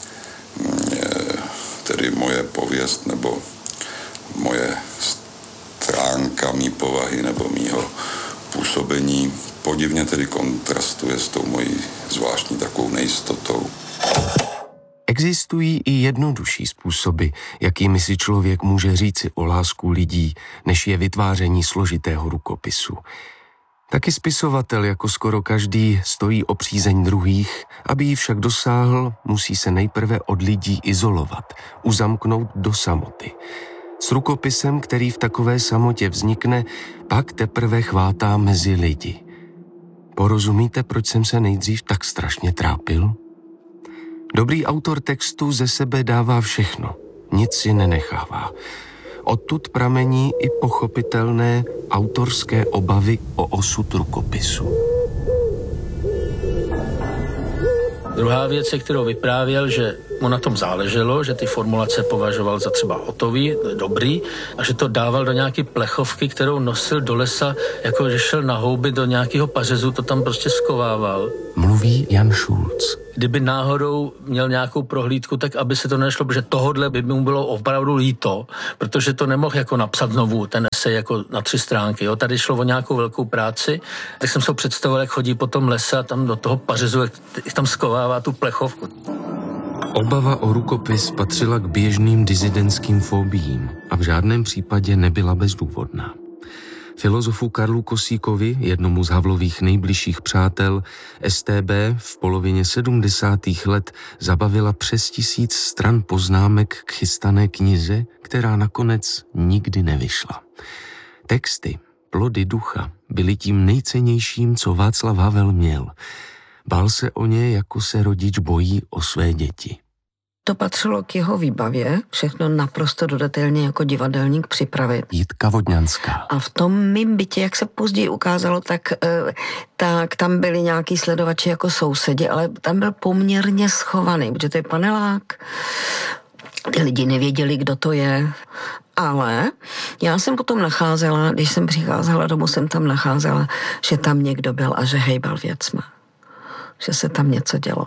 tedy moje pověst nebo moje stránka mý povahy nebo mýho působení podivně tedy kontrastuje s tou mojí zvláštní takovou nejistotou. Existují i jednodušší způsoby, jakými si člověk může říci o lásku lidí, než je vytváření složitého rukopisu. Taky spisovatel, jako skoro každý, stojí o přízeň druhých, aby ji však dosáhl, musí se nejprve od lidí izolovat, uzamknout do samoty. S rukopisem, který v takové samotě vznikne, pak teprve chvátá mezi lidi. Porozumíte, proč jsem se nejdřív tak strašně trápil? Dobrý autor textu ze sebe dává všechno, nic si nenechává. Odtud pramení i pochopitelné autorské obavy o osud rukopisu. Druhá věc, kterou vyprávěl, že mu na tom záleželo, že ty formulace považoval za třeba hotový, dobrý, a že to dával do nějaké plechovky, kterou nosil do lesa, jako že šel na houby do nějakého pařezu, to tam prostě skovával. Mluví Jan Šulc. Kdyby náhodou měl nějakou prohlídku, tak aby se to nešlo, protože tohodle by mu bylo opravdu líto, protože to nemohl jako napsat znovu, ten esej jako na tři stránky. Jo. Tady šlo o nějakou velkou práci, tak jsem si představoval, jak chodí po tom lese a tam do toho pařezu, jak tam skovává tu plechovku. Obava o rukopis patřila k běžným dizidentským fobiím a v žádném případě nebyla bezdůvodná. Filozofu Karlu Kosíkovi, jednomu z Havlových nejbližších přátel, S T B v polovině sedmdesátých let zabavila přes tisíc stran poznámek k chystané knize, která nakonec nikdy nevyšla. Texty, plody ducha, byly tím nejcennějším, co Václav Havel měl. Bál se o ně, jako se rodič bojí o své děti. To patřilo k jeho výbavě, všechno naprosto dodatelně jako divadelník připravit. Jitka Vodňanská. A v tom mým bytě, jak se později ukázalo, tak, tak tam byli nějaký sledovači jako sousedi, ale tam byl poměrně schovaný, protože to je panelák. Ty lidi nevěděli, kdo to je. Ale já jsem potom nacházela, když jsem přicházela domů, jsem tam nacházela, že tam někdo byl a že hejbal věcma. Že se tam něco dělo.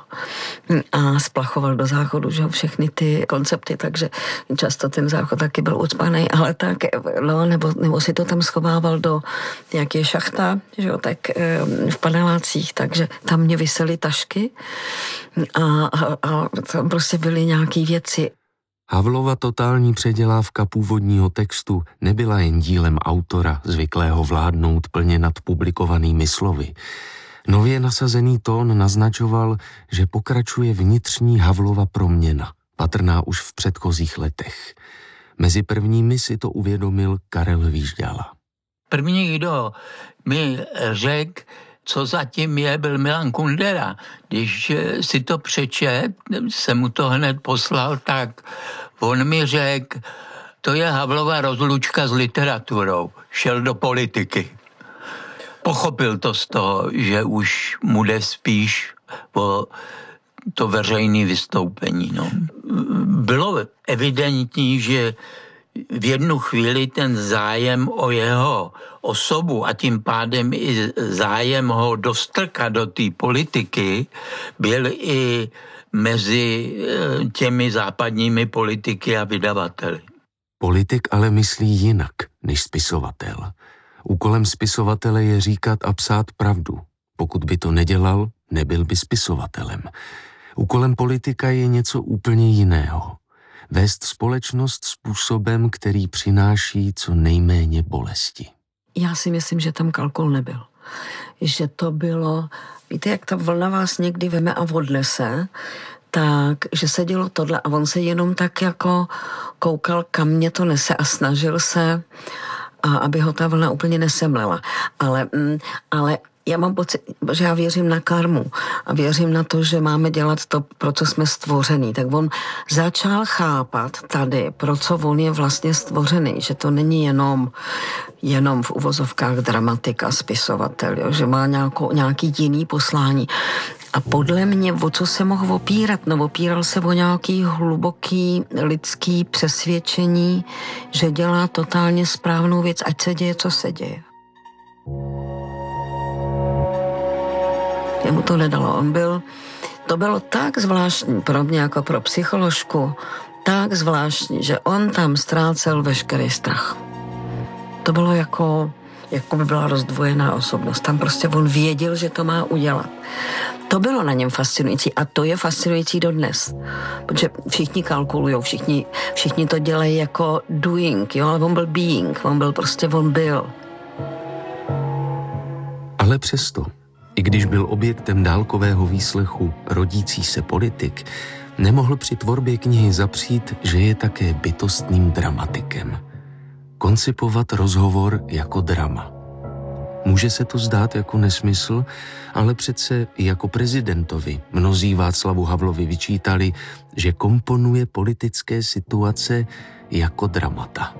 A splachoval do záchodu, že všechny ty koncepty, takže často ten záchod taky byl ucpaný, ale tak, no, nebo, nebo si to tam schovával do nějaké šachta, že jo, tak v panelácích, takže tam mě visely tašky a, a, a tam prostě byly nějaké věci. Havlova totální předělávka původního textu nebyla jen dílem autora, zvyklého vládnout plně nad publikovanými slovy. Nově nasazený tón naznačoval, že pokračuje vnitřní Havlova proměna, patrná už v předchozích letech. Mezi prvními si to uvědomil Karel Hvížďala. První, kdo mi řekl, co zatím je, byl Milan Kundera. Když si to přečet, jsem mu to hned poslal, tak on mi řekl, to je Havlova rozlučka s literaturou. Šel do politiky. Pochopil to z toho, že už mu jde spíš o to veřejné vystoupení. No. Bylo evidentní, že v jednu chvíli ten zájem o jeho osobu a tím pádem i zájem ho dostrkat do té politiky byl i mezi těmi západními politiky a vydavateli. Politik ale myslí jinak než spisovatel. Úkolem spisovatele je říkat a psát pravdu. Pokud by to nedělal, nebyl by spisovatelem. Úkolem politika je něco úplně jiného. Vést společnost způsobem, který přináší co nejméně bolesti. Já si myslím, že tam kalkul nebyl. Že to bylo, víte, jak ta vlna vás někdy veme a odnese, tak, že se dělo tohle a on se jenom tak jako koukal, kam mě to nese a snažil se, a aby ho ta vlna úplně nesemlela. Ale, ale já mám pocit, že já věřím na karmu a věřím na to, že máme dělat to, pro co jsme stvořený. Tak on začal chápat tady, pro co on je vlastně stvořený, že to není jenom, jenom v uvozovkách dramatika, spisovatel, jo? Že má nějakou, nějaký jiný poslání. A podle mě, o co se mohl opírat? No, opíral se o nějaký hluboký lidský přesvědčení, že dělá totálně správnou věc, ať se děje, co se děje. Jemu to nedalo. On byl, to bylo tak zvláštní pro mě jako pro psycholožku, tak zvláštní, že on tam ztrácel veškerý strach. To bylo jako, jako by byla rozdvojená osobnost. Tam prostě on věděl, že to má udělat. To bylo na něm fascinující a to je fascinující dodnes. Protože všichni kalkulujou, všichni, všichni to dělají jako doing, jo, ale on byl being, on byl prostě, on byl. Ale přesto, i když byl objektem dálkového výslechu rodící se politik, nemohl při tvorbě knihy zapřít, že je také bytostným dramatikem. Koncipovat rozhovor jako drama. Může se to zdát jako nesmysl, ale přece i jako prezidentovi mnozí Václavu Havlovi vyčítali, že komponuje politické situace jako dramata.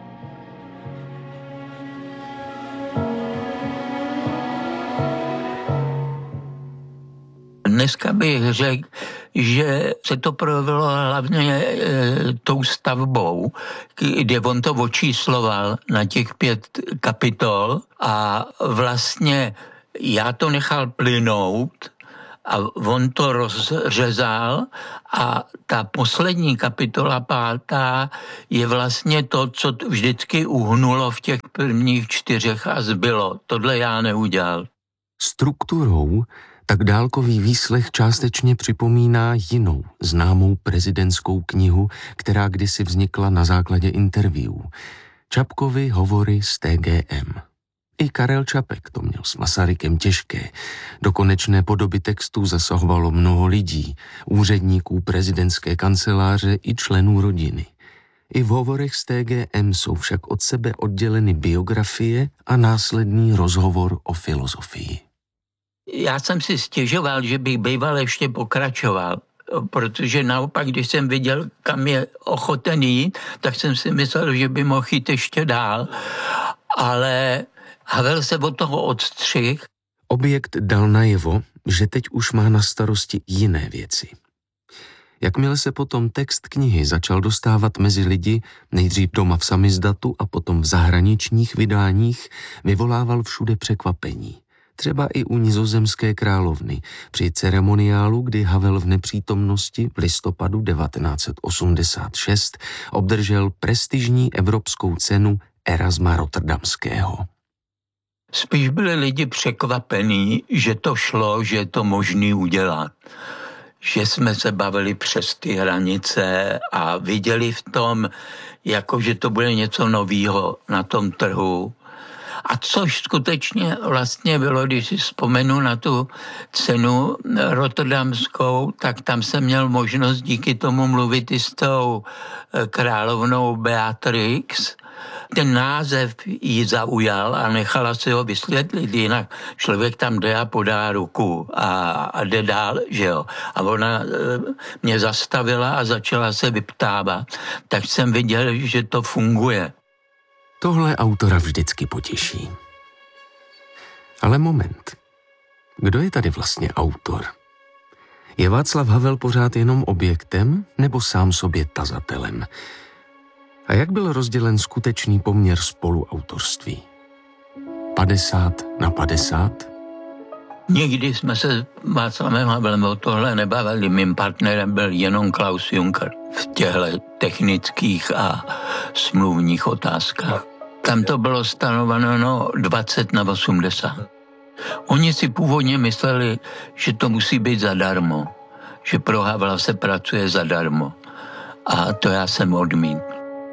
Dneska bych řekl, že se to projevilo hlavně e, tou stavbou, kde on to očísloval na těch pět kapitol a vlastně já to nechal plynout a on to rozřezal a ta poslední kapitola pátá je vlastně to, co vždycky uhnulo v těch prvních čtyřech a zbylo. Tohle já neudělal. Strukturou tak dálkový výslech částečně připomíná jinou známou prezidentskou knihu, která kdysi vznikla na základě interview. Čapkovy hovory z T G M. I Karel Čapek to měl s Masarykem těžké. Do konečné podoby textů zasahovalo mnoho lidí, úředníků prezidentské kanceláře i členů rodiny. I v hovorech z T G M jsou však od sebe odděleny biografie a následný rozhovor o filozofii. Já jsem si stěžoval, že bych býval ještě pokračoval, protože naopak, když jsem viděl, kam je ochoten jít, tak jsem si myslel, že by mohl jít ještě dál. Ale Havel se od toho odstřih. Objekt dal najevo, že teď už má na starosti jiné věci. Jakmile se potom text knihy začal dostávat mezi lidi, nejdřív doma v samizdatu a potom v zahraničních vydáních, vyvolával všude překvapení. Třeba i u nizozemské královny při ceremoniálu, kdy Havel v nepřítomnosti v listopadu devatenáct set osmdesát šest obdržel prestižní evropskou cenu Erasma Rotterdamského. Spíš byli lidi překvapení, že to šlo, že je to možný udělat. Že jsme se bavili přes ty hranice a viděli v tom, jako že to bude něco novýho na tom trhu. A což skutečně vlastně bylo, když si vzpomenu na tu cenu rotterdamskou, tak tam jsem měl možnost díky tomu mluvit i s tou královnou Beatrix. Ten název ji zaujal a nechala si ho vysvětlit, jinak člověk tam jde a podá ruku a, a jde dál, že jo. A ona mě zastavila a začala se vyptávat, tak jsem viděl, že to funguje. Tohle autora vždycky potěší. Ale moment. Kdo je tady vlastně autor? Je Václav Havel pořád jenom objektem nebo sám sobě tazatelem? A jak byl rozdělen skutečný poměr spoluautorství? padesát na padesát? Nikdy jsme se Václavem Havelem o tohle nebavili. Mým partnerem byl jenom Klaus Juncker v těchto technických a smluvních otázkách. Tam to bylo stanoveno no, dvacet na osmdesát. Oni si původně mysleli, že to musí být zadarmo, že pro Havla se pracuje zadarmo. A to já jsem odmítl.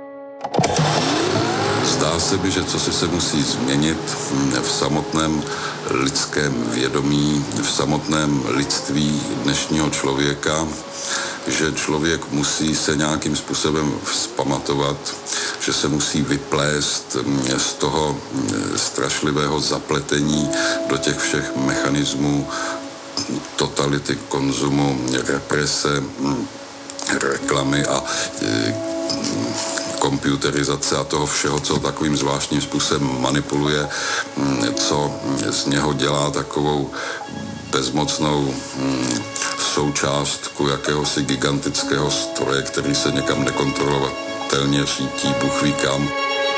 Zdá se mi, že cosi se musí změnit v samotném lidském vědomí, v samotném lidství dnešního člověka, že člověk musí se nějakým způsobem vzpamatovat, že se musí vyplést z toho strašlivého zapletení do těch všech mechanismů totality, konzumu, represe, reklamy a komputerizace a toho všeho, co takovým zvláštním způsobem manipuluje, co z něho dělá takovou bezmocnou součástku jakéhosi gigantického stroje, který se někam nekontrolovatelně řítí, Bůh ví kam.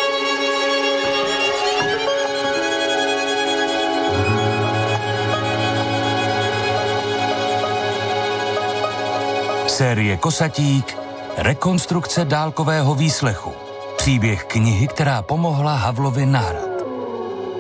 Série Kosatík, rekonstrukce dálkového výslechu. Příběh knihy, která pomohla Havlovi na hrad.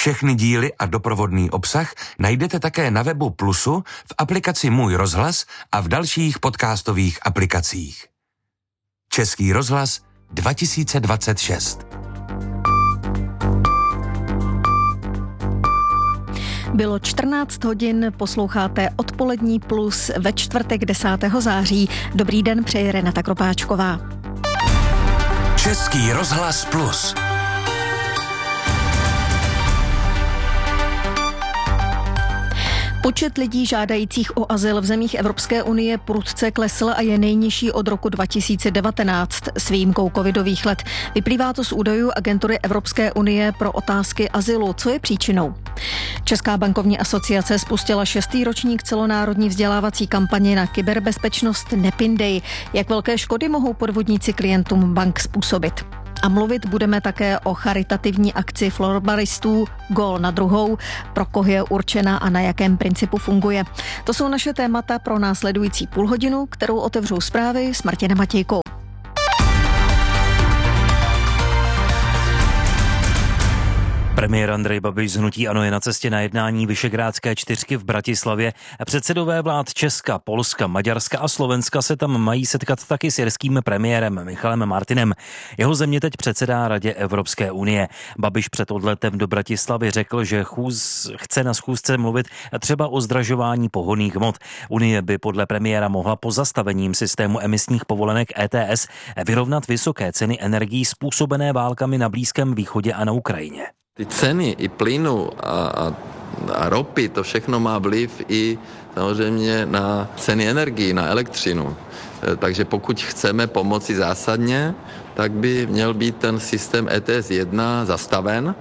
Všechny díly a doprovodný obsah najdete také na webu Plusu, v aplikaci Můj rozhlas a v dalších podcastových aplikacích. Český rozhlas dva tisíce dvacet šest. Bylo čtrnáct hodin, posloucháte Odpolední Plus ve čtvrtek desátého září. Dobrý den, přeje Renata Kropáčková. Český rozhlas Plus. Počet lidí žádajících o azyl v zemích Evropské unie prudce klesl a je nejnižší od roku dva tisíce devatenáct s výjimkou covidových let. Vyplývá to z údajů agentury Evropské unie pro otázky azylu. Co je příčinou? Česká bankovní asociace spustila šestý ročník celonárodní vzdělávací kampaně na kyberbezpečnost Nepindej. Jak velké škody mohou podvodníci klientům bank způsobit? A mluvit budeme také o charitativní akci florbalistů Gól na druhou, pro koho je určena a na jakém principu funguje. To jsou naše témata pro následující půlhodinu, kterou otevřou zprávy s Martinem Matějkou. Premiér Andrej Babiš z hnutí ANO je na cestě na jednání Visegrádské čtyřky v Bratislavě. Předsedové vlád Česka, Polska, Maďarska a Slovenska se tam mají setkat taky s irským premiérem Michalem Martinem. Jeho země teď předsedá Radě Evropské unie. Babiš před odletem do Bratislavy řekl, že chůz, chce na schůzce mluvit třeba o zdražování pohonných hmot. Unie by podle premiéra mohla pozastavením systému emisních povolenek E T S vyrovnat vysoké ceny energií způsobené válkami na Blízkém východě a na Ukrajině. Ty ceny i plynu a, a, a ropy, to všechno má vliv i samozřejmě na ceny energií, na elektřinu. Takže pokud chceme pomoci zásadně, tak by měl být ten systém E T S jedna zastaven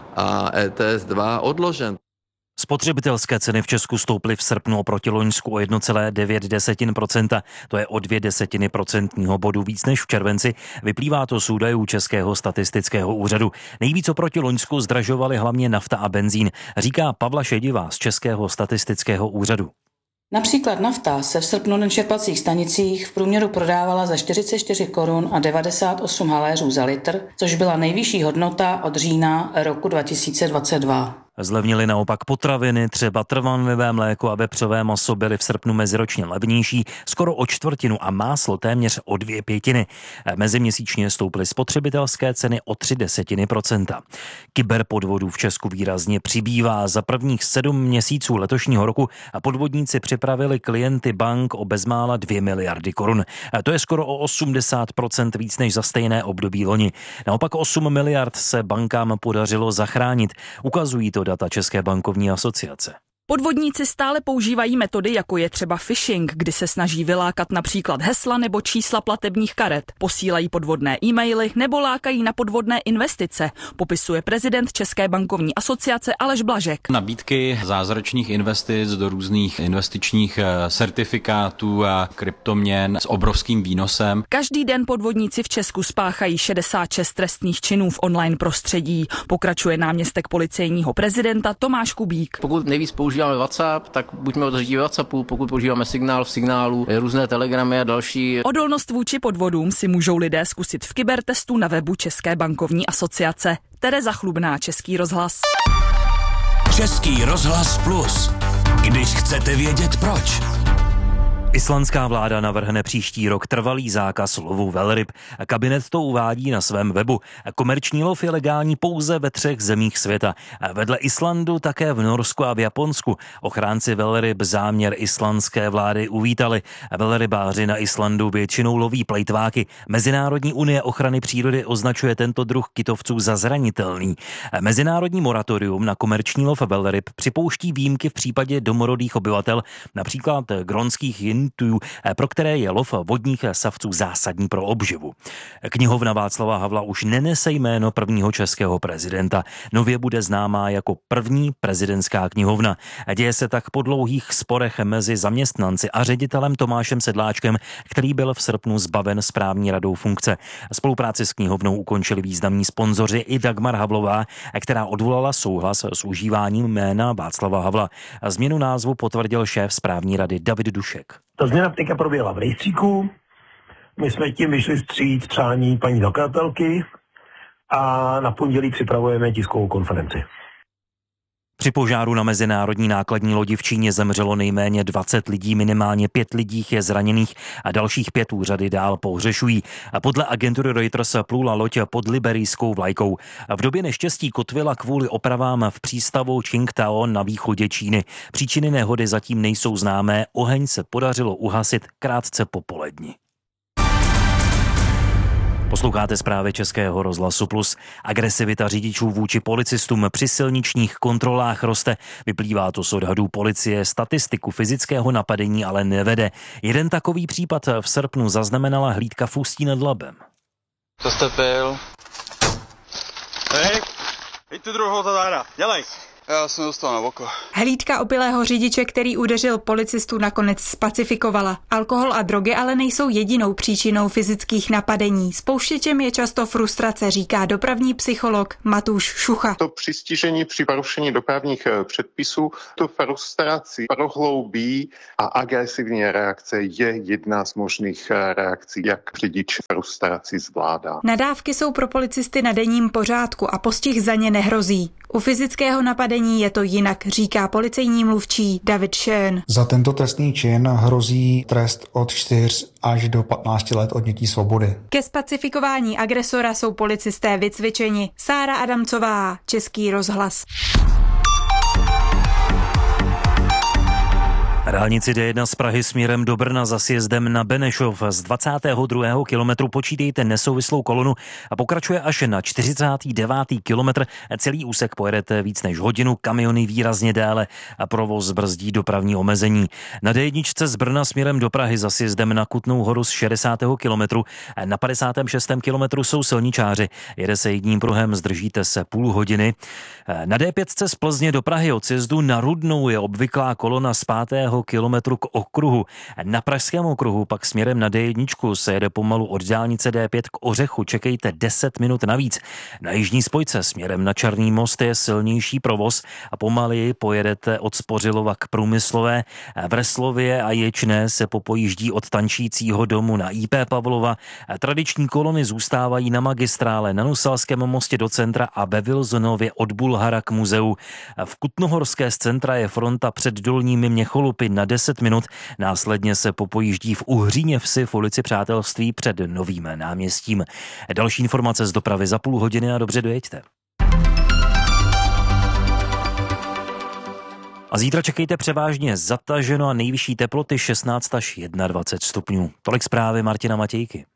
a E T S dva odložen. Spotřebitelské ceny v Česku stouply v srpnu oproti loňsku o jedna celá devět procenta. To je o dvě desetiny procentního bodu víc než v červenci. Vyplývá to z údajů Českého statistického úřadu. Nejvíc oproti loňsku zdražovaly hlavně nafta a benzín, říká Pavla Šedivá z Českého statistického úřadu. Například nafta se v srpnu na čerpacích stanicích v průměru prodávala za čtyřicet čtyři korun a devadesát osm haléřů za litr, což byla nejvyšší hodnota od října roku dva tisíce dvacet dva. Zlevnily naopak potraviny, třeba trvanlivé mléko a vepřové maso byly v srpnu meziročně levnější skoro o čtvrtinu a máslo téměř o dvě pětiny. Meziměsíčně stouply spotřebitelské ceny o tři desetiny procenta. Kyberpodvodů v Česku výrazně přibývá. Za prvních sedm měsíců letošního roku podvodníci připravili klienty bank o bezmála dvě miliardy korun. To je skoro o osmdesát procent víc než za stejné období loni. Naopak osm miliard se bankám podařilo zachránit. Ukazují to data České bankovní asociace. Podvodníci stále používají metody, jako je třeba phishing, kdy se snaží vylákat například hesla nebo čísla platebních karet, posílají podvodné e-maily nebo lákají na podvodné investice, popisuje prezident České bankovní asociace Aleš Blažek. Nabídky zázračných investic do různých investičních certifikátů a kryptoměn s obrovským výnosem. Každý den podvodníci v Česku spáchají šedesát šest trestných činů v online prostředí, pokračuje náměstek policejního prezidenta Tomáš Kubík. Pokud nejvíc používáme WhatsApp, tak buďme otevření WhatsAppu, pokud používáme signál v signálu, různé telegramy a další. Odolnost vůči podvodům si můžou lidé zkusit v kybertestu na webu České bankovní asociace. Tereza Chlubná, Český rozhlas. Český rozhlas Plus. Když chcete vědět proč. Islandská vláda navrhne příští rok trvalý zákaz lovu velryb. Kabinet to uvádí na svém webu. Komerční lov je legální pouze ve třech zemích světa. Vedle Islandu také v Norsku a v Japonsku. Ochránci velryb záměr islandské vlády uvítali. Velrybáři na Islandu většinou loví plejtváky. Mezinárodní unie ochrany přírody označuje tento druh kytovců za zranitelný. Mezinárodní moratorium na komerční lov velryb připouští výjimky v případě domorodých obyvatel, například grónských jin, pro které je lov vodních savců zásadní pro obživu. Knihovna Václava Havla už nenese jméno prvního českého prezidenta. Nově bude známá jako první prezidentská knihovna. Děje se tak po dlouhých sporech mezi zaměstnanci a ředitelem Tomášem Sedláčkem, který byl v srpnu zbaven správní radou funkce. Spolupráci s knihovnou ukončili významní sponzoři i Dagmar Havlová, která odvolala souhlas s užíváním jména Václava Havla. Změnu názvu potvrdil šéf správní rady David Dušek. Ta změna teďka proběhla v rejstříku, my jsme tím vyšli vstříc přání paní zakladatelky a na pondělí připravujeme tiskovou konferenci. Při požáru na mezinárodní nákladní lodi v Číně zemřelo nejméně dvacet lidí, minimálně pět lidí je zraněných a dalších pět úřady dál pohřešují. A podle agentury Reuters plula loď pod liberijskou vlajkou. V době neštěstí kotvila kvůli opravám v přístavu Qingdao na východě Číny. Příčiny nehody zatím nejsou známé, oheň se podařilo uhasit krátce po poledni. Posloucháte zprávy Českého rozhlasu Plus. Agresivita řidičů vůči policistům při silničních kontrolách roste. Vyplývá to z odhadů policie. Statistiku fyzického napadení ale nevede. Jeden takový případ v srpnu zaznamenala hlídka v Ústí nad Labem. Co jste pil? Hej, hej tu druhou zadára, dělej. Já jsem dostal na oko. Hlídka opilého řidiče, který udeřil policistu, nakonec spacifikovala. Alkohol a drogy ale nejsou jedinou příčinou fyzických napadení. Spouštěčem je často frustrace, říká dopravní psycholog Matúš Šucha. To přistižení při porušení dopravních předpisů, to frustraci prohloubí a agresivní reakce je jedna z možných reakcí, jak řidič frustraci zvládá. Nadávky jsou pro policisty na denním pořádku a postih za ně nehrozí. U fyzického napadení je to jinak, říká policejní mluvčí David Schön. Za tento trestný čin hrozí trest od čtyř až do patnácti let odnětí svobody. Ke spacifikování agresora jsou policisté vycvičeni. Sára Adamcová, Český rozhlas. Dálnici D jedna z Prahy směrem do Brna za sjezdem na Benešov z dvacátého druhého kilometru počítejte nesouvislou kolonu a pokračuje až na čtyřicátý devátý kilometr. Celý úsek pojedete víc než hodinu, kamiony výrazně déle a provoz brzdí dopravní omezení. Na D jedna z Brna směrem do Prahy za sjezdem na Kutnou Horu z šedesátého kilometru. Na padesátém šestém kilometru jsou silničáři. Jede se jedním pruhem, zdržíte se půl hodiny. Na D pět z Plzně do Prahy od sjezdu na Rudnou je obvyklá kolona z pátého kilometru k okruhu. Na pražském okruhu pak směrem na D jedna se jede pomalu od dálnice D pět k Ořechu. Čekejte deset minut navíc. Na jižní spojce směrem na Černý most je silnější provoz a pomaleji pojedete od Spořilova k Průmyslové. V Reslově a Ječné se popojíždí od tančícího domu na I P Pavlova. Tradiční kolony zůstávají na magistrále na Nusalském mostě do centra a ve Vilzonově od Bulhara k muzeu. V Kutnohorské z centra je fronta před Dolními Měcholupy na deset minut. Následně se popojíždí v Uhříně Vsi v ulici Přátelství před Novým náměstím. Další informace z dopravy za půl hodiny a dobře dojeďte. A zítra čekejte převážně zataženo a nejvyšší teploty šestnáct až dvacet jedna stupňů. Tolik zprávy Martina Matějky.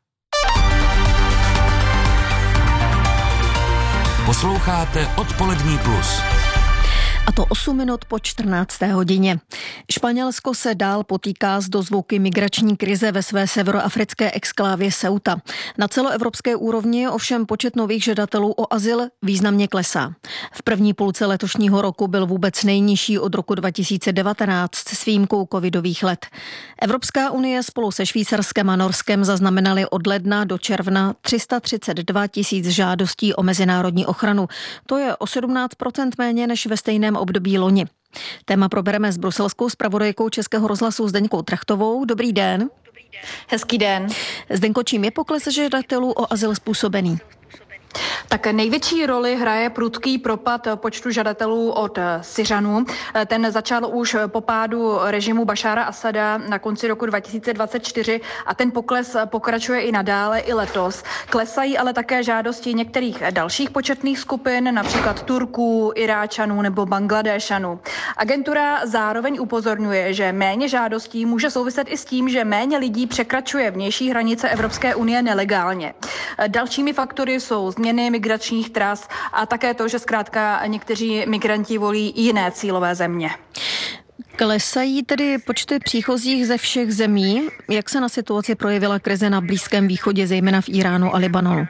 Posloucháte Odpolední plus. A to osm minut po čtrnácté hodině. Španělsko se dál potýká s dozvuky migrační krize ve své severoafrické exklávě Ceuta. Na celoevropské úrovni ovšem počet nových žadatelů o azyl významně klesá. V první půlce letošního roku byl vůbec nejnižší od roku dva tisíce devatenáct s výjimkou covidových let. Evropská unie spolu se Švýcarskem a Norskem zaznamenaly od ledna do června tři sta třicet dva tisíc žádostí o mezinárodní ochranu. To je o sedmnáct procent méně než ve stejném období loni. Téma probereme s bruselskou zpravodajkou Českého rozhlasu Zdeňkou Trachtovou. Dobrý den. Hezký den. Zdenko, čím je pokles žadatelů o azyl způsobený? Tak největší roli hraje prudký propad počtu žadatelů od Syřanů. Ten začal už po pádu režimu Bašára Asada na konci roku dva tisíce dvacet čtyři a ten pokles pokračuje i nadále, i letos. Klesají ale také žádosti některých dalších početných skupin, například Turků, Iráčanů nebo Bangladéšanů. Agentura zároveň upozorňuje, že méně žádostí může souviset i s tím, že méně lidí překračuje vnější hranice Evropské unie nelegálně. Dalšími faktory jsou změny migračních tras a také to, že zkrátka někteří migranti volí jiné cílové země. Klesají tedy počty příchozích ze všech zemí. Jak se na situaci projevila krize na Blízkém východě, zejména v Iránu a Libanonu?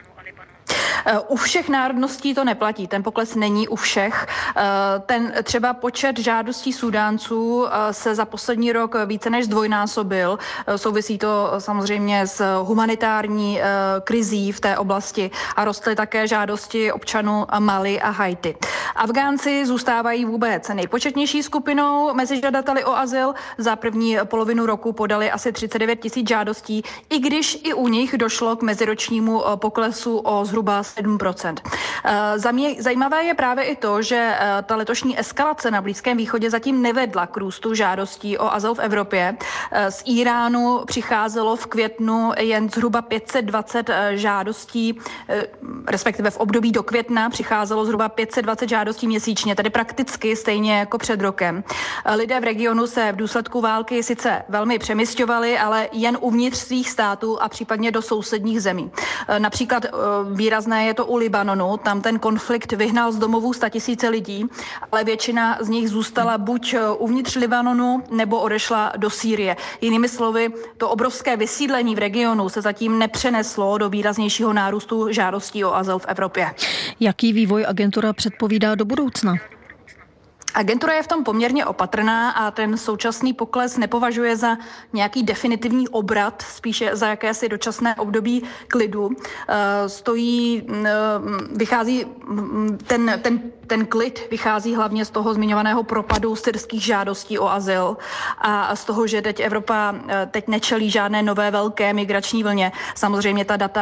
U všech národností to neplatí, ten pokles není u všech. Ten třeba počet žádostí Súdánců se za poslední rok více než zdvojnásobil. Souvisí to samozřejmě s humanitární krizí v té oblasti a rostly také žádosti občanů Mali a Haiti. Afgánci zůstávají vůbec nejpočetnější skupinou mezi žadateli o azyl. Za první polovinu roku podali asi třicet devět tisíc žádostí, i když i u nich došlo k meziročnímu poklesu o zhruba sedm procent. Zajímavé je právě i to, že ta letošní eskalace na Blízkém východě zatím nevedla k růstu žádostí o azyl v Evropě. Z Iránu přicházelo v květnu jen zhruba pět set dvacet žádostí, respektive v období do května přicházelo zhruba pět set dvacet žádostí měsíčně, tedy prakticky stejně jako před rokem. Lidé v regionu se v důsledku války sice velmi přemisťovali, ale jen uvnitř svých států a případně do sousedních zemí. Například výrazné je to u Libanonu, tam ten konflikt vyhnal z domovů statisíce lidí, ale většina z nich zůstala buď uvnitř Libanonu, nebo odešla do Sýrie. Jinými slovy, to obrovské vysídlení v regionu se zatím nepřeneslo do výraznějšího nárůstu žádostí o azyl v Evropě. Jaký vývoj agentura předpovídá do budoucna? Agentura je v tom poměrně opatrná a ten současný pokles nepovažuje za nějaký definitivní obrat, spíše za jakési dočasné období klidu. Stojí, vychází, ten, ten, ten klid vychází hlavně z toho zmiňovaného propadu syrských žádostí o azyl a z toho, že teď Evropa teď nečelí žádné nové velké migrační vlně. Samozřejmě ta data